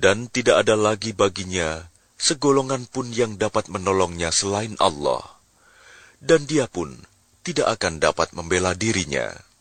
Dan tidak ada lagi baginya segolongan pun yang dapat menolongnya selain Allah. Dan dia pun tidak akan dapat membela dirinya.